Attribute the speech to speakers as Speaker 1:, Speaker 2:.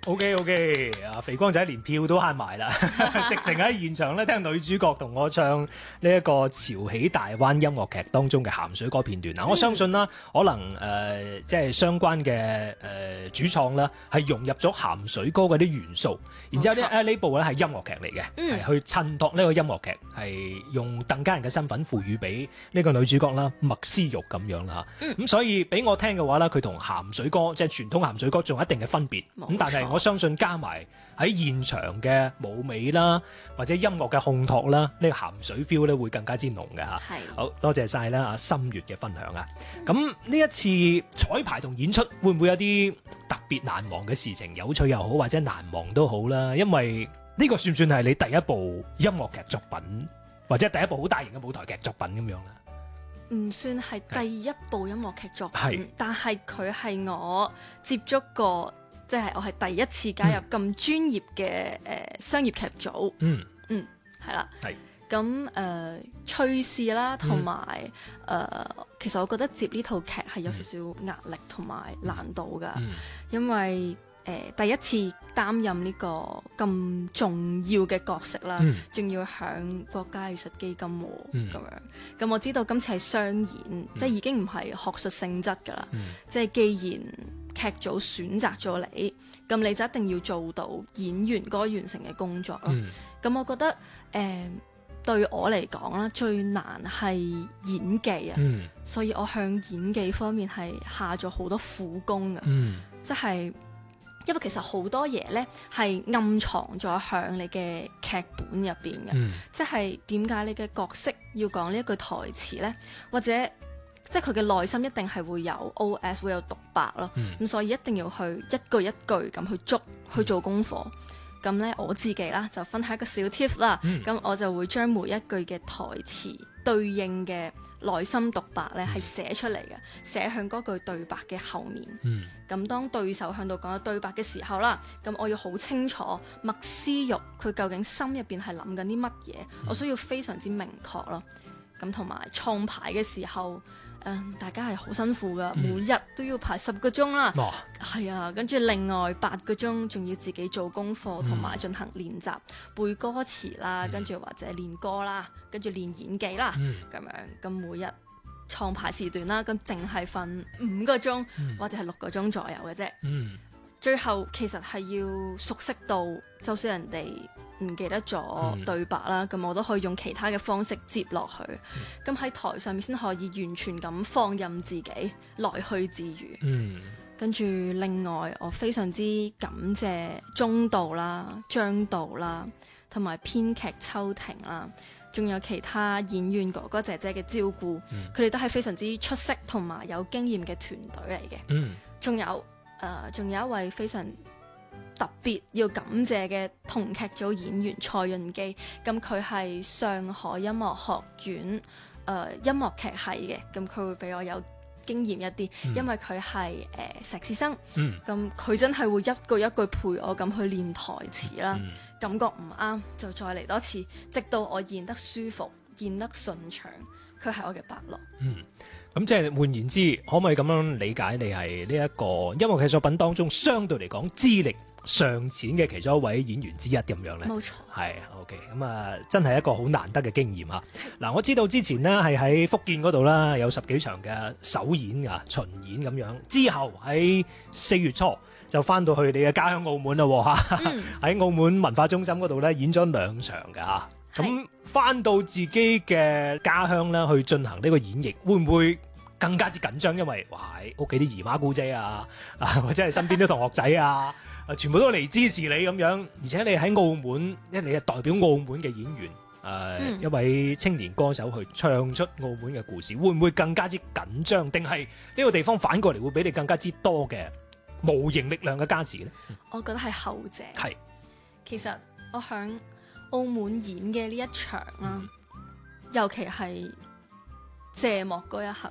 Speaker 1: OK，肥光仔連票都慳埋啦，直情喺現場咧聽女主角同我唱呢一個潮起大灣音樂劇當中嘅鹹水歌片段嗱，我相信啦，可能即係相關嘅主創啦，係融入咗鹹水歌嗰啲元素，然之後呢部咧係音樂劇嚟嘅，係去襯托呢個音樂劇，係用鄧家人嘅身份賦予俾呢個女主角啦，麥思玉咁樣啦嚇，咁所以俾我聽嘅話咧，佢同鹹水歌即係傳統鹹水歌仲有一定嘅分別，咁但係我相信加埋喺現場嘅舞美啦，或者音樂嘅烘托啦，呢個鹹水 feel 咧會更加之濃嘅嚇。好多謝晒啦，阿心月嘅分享啊！咁呢一次彩排同演出會唔會有啲特別難忘嘅事情？有趣又好，或者難忘都好啦。因為呢個算唔算係你第一部音樂劇作品，或者第一部好大型嘅舞台劇作品咁樣啦？
Speaker 2: 唔算係第一部音樂劇作品，但係佢係我接觸過。即係我係第一次加入咁專業嘅商業劇組，係啦，咁趣事啦，同埋其實我覺得接呢套劇係有少少壓力同埋難度㗎，因為第一次擔任呢個咁重要嘅角色啦，仲要響國家藝術基金咁樣。咁我知道今次係商演，即係已經唔係學術性質㗎啦。即係既然劇組選擇咗你，咁你就一定要做到演員該完成嘅工作咯。咁我覺得對我嚟講啦，最難係演技啊，所以我向演技方面係下咗好多苦功㗎，即係。因為其實好多嘢咧係暗藏咗喺你嘅劇本入邊嘅，即係點解你嘅角色要講呢一句台詞咧，或者即係佢嘅內心一定係會有 OS 會有獨白咯，咁所以一定要去一句一句咁去做功課。咁咧我自己啦就分享一個小 tips 啦，咁我就會將每一句嘅台詞對應嘅內心獨白咧係寫出嚟嘅，寫向嗰句對白嘅後面。咁當對手向度講咗對白嘅時候啦，咁我要好清楚麥思玉佢究竟心入邊係諗緊啲乜嘢，我需要非常之明確咯。咁同埋創排嘅時候，大家係好辛苦噶，每日都要排10個鐘啦，係啊，跟住另外8個鐘仲要自己做功課同埋進行練習，背歌詞啦，跟住或者練歌啦，跟住練演技啦，咁樣咁每日創排時段啦，咁淨係瞓5個鐘或者係6個鐘左右嘅啫。最後其實係要熟悉到，就算人哋唔記得咗對白啦，咁我都可以用其他嘅方式接落去。咁喺台上面先可以完全咁放任自己，來去自如。跟住另外，我非常之感謝鍾導啦、張導啦，同埋編劇秋婷啦，仲有其他演員哥哥姐姐嘅照顧，佢哋都係非常之出色同埋有經驗嘅團隊嚟嘅。仲有一位非常特別要感謝嘅同劇組演員蔡潤基，咁佢係上海音樂學院音樂劇系嘅，咁佢會比我有經驗一啲，因為佢係碩士生，咁佢真係會一句一句陪我咁去練台詞啦，感覺唔啱就再嚟多次，直到我演得舒服、演得順暢，佢係我嘅伯樂。
Speaker 1: 咁即係換言之，可唔可以咁樣理解你係呢一個音樂劇作品當中相對嚟講資歷尚淺嘅其中一位演員之一咁樣咧？
Speaker 2: 冇錯，
Speaker 1: 係 OK，咁真係一個好難得嘅經驗啊！嗱，我知道之前呢係喺福建嗰度啦，有10幾場嘅首演啊、巡演咁樣，之後喺4月初就翻到去你嘅家鄉澳門啦喎，喺澳門文化中心嗰度咧演咗2場嘅嚇。咁翻到自己嘅家鄉啦，去進行呢個演繹，會唔會更加之緊張？因為哇，屋企啲姨媽姑姐啊，或者係身邊啲同學仔啊，全部都嚟支持你咁樣，而且你喺澳門，因為你係代表澳門嘅演員，一位青年歌手去唱出澳門嘅故事，會唔會更加之緊張？定係呢個地方反過嚟會俾你更加之多嘅無形力量嘅加持呢？
Speaker 2: 我覺得係後者。
Speaker 1: 係，
Speaker 2: 其實我響澳門演嘅呢一場啦，尤其係謝幕嗰一刻，